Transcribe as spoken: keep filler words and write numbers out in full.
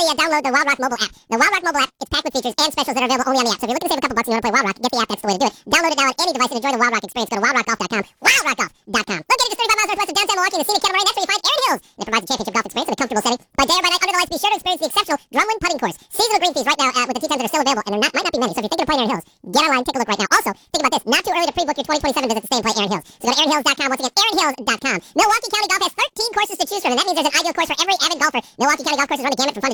the uh, download the Wild Rock mobile app. The Wild Rock mobile app, it's packed with features and specials that are available only on the app. So if you're looking to save a couple bucks and you want to play Wild Rock, get the app. That's the way to do it. Download it now on any device and enjoy the Wild Rock experience. Go to wild rock golf dot com. wild rock golf dot com. Located just thirty-five miles northwest of downtown Milwaukee in the scenic Kettle Moraine, that's where you find Erin Hills. And it provides a championship golf experience in a comfortable setting. By day or by night, under the lights, be sure to experience the exceptional Drumlin putting course. Seasonal green fees right now uh, with the tee times that are still available, and there not, might not be many. So if you're thinking of playing Erin Hills, get online, take a look right now. Also, think about this: not too early to pre-book your twenty twenty-seven visit to stay and play Erin Hills. So go to erin hills dot com. Once again, erin hills dot com. Milwaukee County Golf has thirteen courses to choose from, and that means there's an ideal course for every avid golfer. Milwaukee County Golf courses run the gamut from fun to